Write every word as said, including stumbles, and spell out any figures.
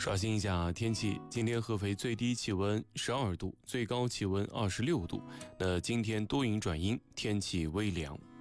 刷新一下天气，今天合肥最低气温十二度，最高气温二十六度。那今天多云转阴，天气微凉。